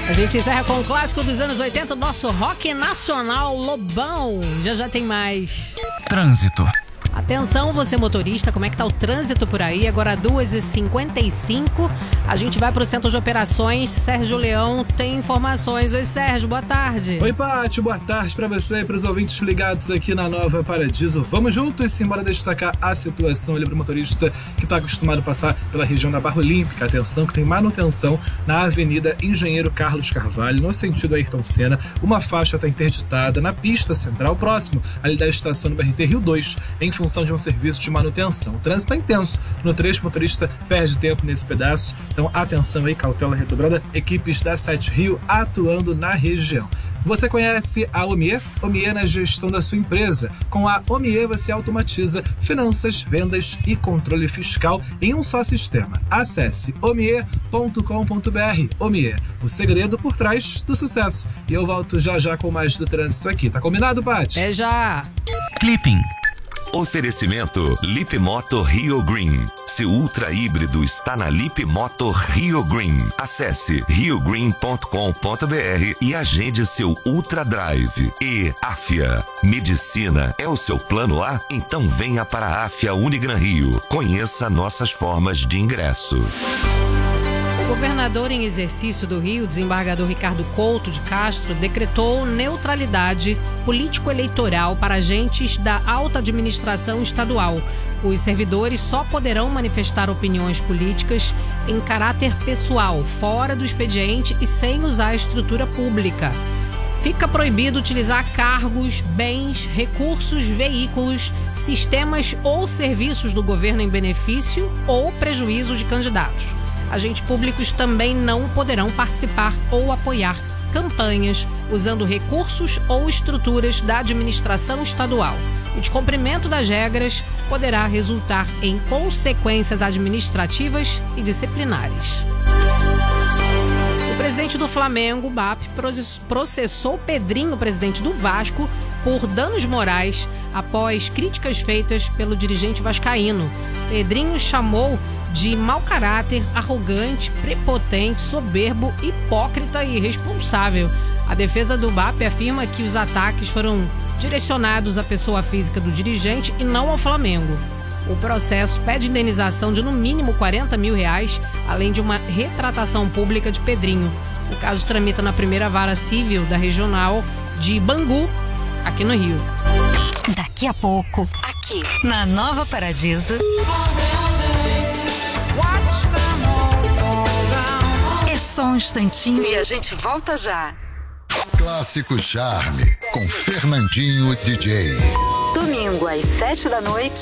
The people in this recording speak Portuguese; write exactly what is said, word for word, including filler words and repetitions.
A gente encerra com o clássico dos anos oitenta, o nosso rock nacional Lobão. Já já tem mais. Trânsito. Atenção, você motorista, como é que tá o trânsito por aí? Agora duas e cinquenta e cinco, a gente vai pro centro de operações. Sérgio Leão tem informações. Oi, Sérgio, boa tarde. Oi, Pátio, boa tarde pra você e pros ouvintes ligados aqui na Nova Paradiso. Vamos juntos, simbora destacar a situação ali pro motorista que tá acostumado a passar pela região da Barra Olímpica. Atenção que tem manutenção na Avenida Engenheiro Carlos Carvalho, no sentido Ayrton Senna. Uma faixa tá interditada na pista central, próximo ali da estação do B R T Rio dois, em função de um serviço de manutenção. O trânsito está intenso no trecho, o motorista perde tempo nesse pedaço, então atenção aí, cautela redobrada, equipes da Sete Rio atuando na região. Você conhece a Omier? Omier na gestão da sua empresa. Com a Omier você automatiza finanças, vendas e controle fiscal em um só sistema. Acesse omier ponto com ponto br. Omier, o segredo por trás do sucesso. E eu volto já já com mais do trânsito aqui. Tá combinado, Paty? É já. Clipping. Oferecimento Lip Moto Rio Green. Seu ultra híbrido está na Lip Moto Rio Green. Acesse rio green ponto com ponto br e agende seu Ultra Drive. E Afia. Medicina é o seu plano A? Então venha para a Afia Unigran Rio. Conheça nossas formas de ingresso. O governador em exercício do Rio, desembargador Ricardo Couto de Castro, decretou neutralidade político-eleitoral para agentes da alta administração estadual. Os servidores só poderão manifestar opiniões políticas em caráter pessoal, fora do expediente e sem usar a estrutura pública. Fica proibido utilizar cargos, bens, recursos, veículos, sistemas ou serviços do governo em benefício ou prejuízo de candidatos. Agentes públicos também não poderão participar ou apoiar campanhas usando recursos ou estruturas da administração estadual. O descumprimento das regras poderá resultar em consequências administrativas e disciplinares. O presidente do Flamengo, B A P, processou Pedrinho, presidente do Vasco, por danos morais após críticas feitas pelo dirigente vascaíno. Pedrinho chamou de mau caráter, arrogante, prepotente, soberbo, hipócrita e irresponsável. A defesa do B A P afirma que os ataques foram direcionados à pessoa física do dirigente e não ao Flamengo. O processo pede indenização de no mínimo quarenta mil reais, além de uma retratação pública de Pedrinho. O caso tramita na primeira vara civil da regional de Bangu, aqui no Rio. Daqui a pouco, aqui na Nova Paradiso. É só um instantinho e a gente volta já. Clássico Charme, com Fernandinho D J. Domingo às sete da noite.